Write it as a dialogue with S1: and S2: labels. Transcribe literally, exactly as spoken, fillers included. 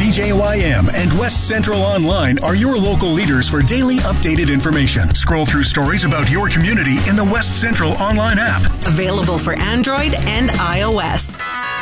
S1: C J Y M and West Central Online are your local leaders for daily updated information. Scroll through stories about your community in the West Central Online app.
S2: Available for Android and iOS.